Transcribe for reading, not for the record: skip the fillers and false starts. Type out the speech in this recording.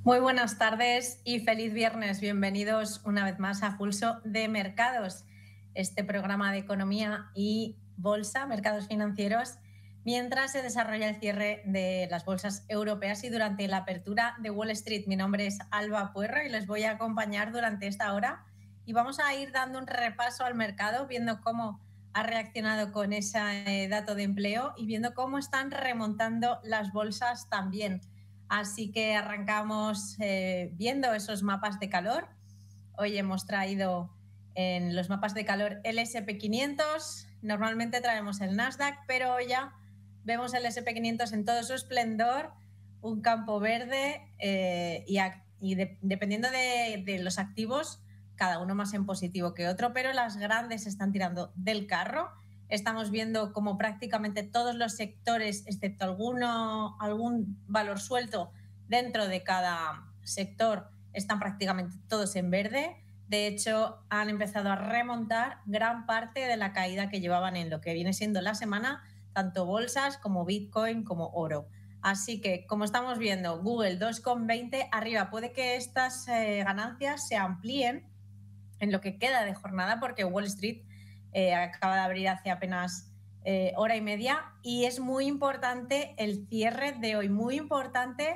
Muy buenas tardes y feliz viernes. Bienvenidos una vez más a Pulso de Mercados, este programa de economía y bolsa, mercados financieros, mientras se desarrolla el cierre de las bolsas europeas y durante la apertura de Wall Street. Mi nombre es Alba Puerro y les voy a acompañar durante esta hora y vamos a ir dando un repaso al mercado, viendo cómo ha reaccionado con ese dato de empleo y viendo cómo están remontando las bolsas también. Así que arrancamos viendo esos mapas de calor. Hoy hemos traído en los mapas de calor el S&P 500. Normalmente traemos el Nasdaq, pero hoy ya vemos el S&P 500 en todo su esplendor, un campo verde dependiendo de los activos, cada uno más en positivo que otro, pero las grandes están tirando del carro. Estamos viendo como prácticamente todos los sectores, excepto algún valor suelto dentro de cada sector, están prácticamente todos en verde. De hecho, han empezado a remontar gran parte de la caída que llevaban en lo que viene siendo la semana, tanto bolsas como Bitcoin como oro. Así que, como estamos viendo, Google 2,20 arriba. Puede que estas ganancias se amplíen en lo que queda de jornada, porque Wall Street acaba de abrir hace apenas hora y media, y es muy importante el cierre de hoy, muy importante